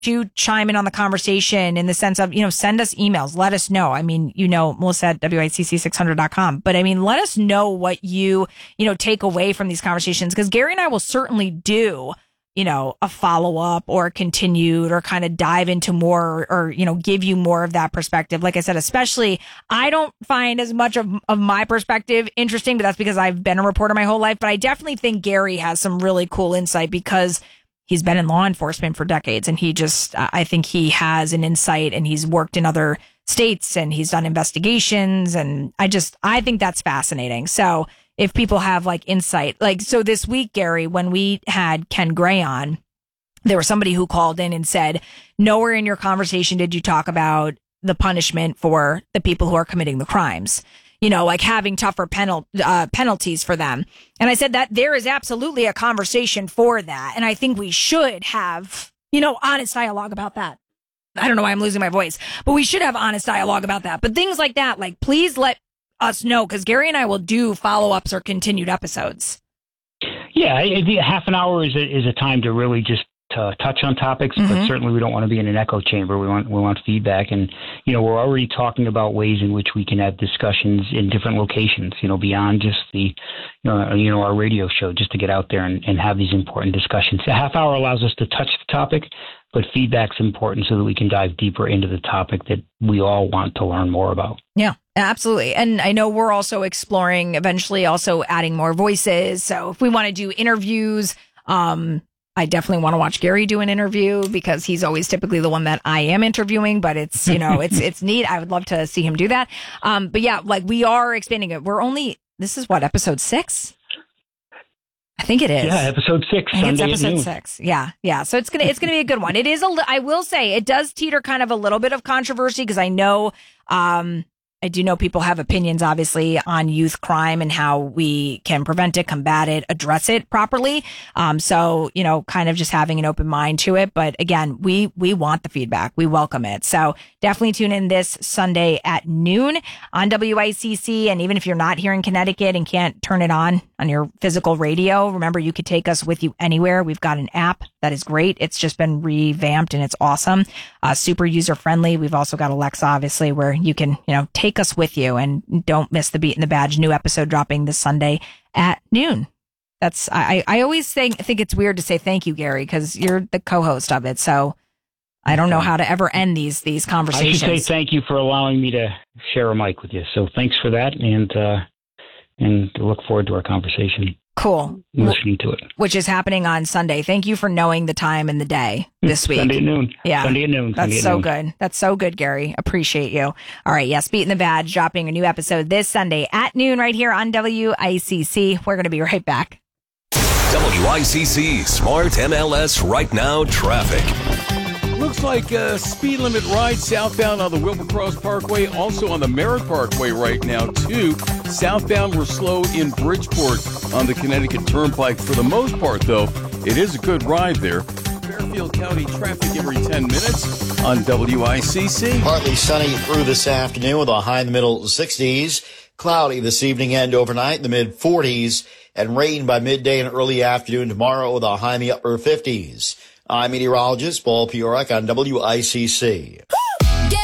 to chime in on the conversation in the sense of, send us emails. Let us know. I mean, Melissa at WICC600.com. But I mean, let us know what you take away from these conversations, because Gary and I will certainly do a follow-up or continued or kind of dive into more or, give you more of that perspective. Like I said, especially, I don't find as much of my perspective interesting, but that's because I've been a reporter my whole life. But I definitely think Gary has some really cool insight because he's been in law enforcement for decades, and I think he has an insight, and he's worked in other states and he's done investigations. And I think that's fascinating. So if people have like insight, so this week, Gary, when we had Ken Gray on, there was somebody who called in and said, nowhere in your conversation did you talk about the punishment for the people who are committing the crimes, like having tougher penalties for them. And I said that there is absolutely a conversation for that. And I think we should have, honest dialogue about that. I don't know why I'm losing my voice, but we should have honest dialogue about that. But things like that, please let us know, because Gary and I will do follow-ups or continued episodes. Yeah, half an hour is a time to really just touch on topics, but certainly we don't want to be in an echo chamber. We want feedback, and we're already talking about ways in which we can have discussions in different locations. Beyond just the our radio show, just to get out there and have these important discussions. A half hour allows us to touch the topic, but feedback's important so that we can dive deeper into the topic that we all want to learn more about. Yeah, absolutely. And I know we're also exploring eventually also adding more voices. So if we want to do interviews, I definitely want to watch Gary do an interview, because he's always typically the one that I am interviewing, but it's, it's neat. I would love to see him do that. But yeah, we are expanding it. This is what, episode 6? I think it is. Yeah, episode 6. I think it's episode 6. Yeah. So it's gonna be a good one. It is I will say it does teeter kind of a little bit of controversy, because I know, I do know people have opinions, obviously, on youth crime and how we can prevent it, combat it, address it properly. So, kind of just having an open mind to it. But again, we want the feedback. We welcome it. So definitely tune in this Sunday at noon on WICC. And even if you're not here in Connecticut and can't turn it on your physical radio, remember, you could take us with you anywhere. We've got an app that is great. It's just been revamped and it's awesome. Super user friendly. We've also got Alexa, obviously, where you can, take us with you, and don't miss the Beat and the Badge new episode dropping this Sunday at noon. That's, I always think it's weird to say thank you, Gary, because you're the co-host of it. So I don't know how to ever end these conversations. I should say thank you for allowing me to share a mic with you. So thanks for that. And look forward to our conversation. Cool. Listening to it. Which is happening on Sunday. Thank you for knowing the time and the day this week. Sunday at noon. Yeah. Sunday at noon. That's so good. That's so good, Gary. Appreciate you. All right. Yes. Beat and the Badge dropping a new episode this Sunday at noon right here on WICC. We're going to be right back. WICC Smart MLS Right Now Traffic. Looks like a speed limit ride southbound on the Wilbercross Parkway, also on the Merritt Parkway right now, too. Southbound, we're slow in Bridgeport on the Connecticut Turnpike. For the most part, though, it is a good ride there. Fairfield County traffic every 10 minutes on WICC. Partly sunny through this afternoon with a high in the middle 60s. Cloudy this evening and overnight in the mid-40s. And rain by midday and early afternoon tomorrow with a high in the upper 50s. I'm meteorologist Paul Piorek on WICC.